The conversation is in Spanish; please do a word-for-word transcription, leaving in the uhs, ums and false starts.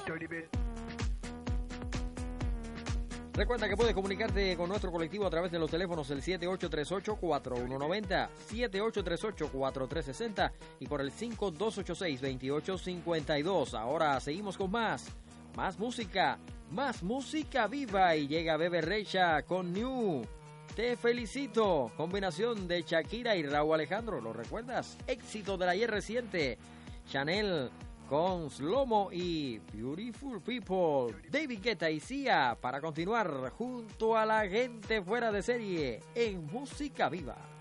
Recuerda que puedes comunicarte con nuestro colectivo a través de los teléfonos el siete ocho tres ocho, cuatro uno nueve cero, siete ocho tres ocho, cuatro tres seis cero y por el cinco dos ocho seis, dos ocho cinco dos. Ahora seguimos con más, más música, más música viva y llega Bebe Rexha con New. Te felicito, combinación de Shakira y Rauw Alejandro, ¿lo recuerdas? Éxito del ayer reciente, Chanel con Slomo y Beautiful People, David Guetta y Sia, para continuar junto a la gente fuera de serie en Música Viva.